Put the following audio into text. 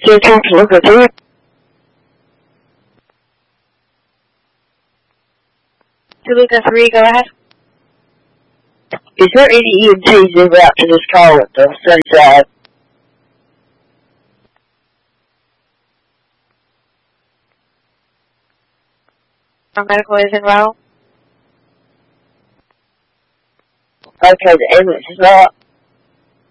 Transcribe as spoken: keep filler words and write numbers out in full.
So talk to look at it. Toluca three, go ahead. Is there any E M Ts en route to this call at the Sunnyside? Our medical is en route. Okay, the ambulance is not.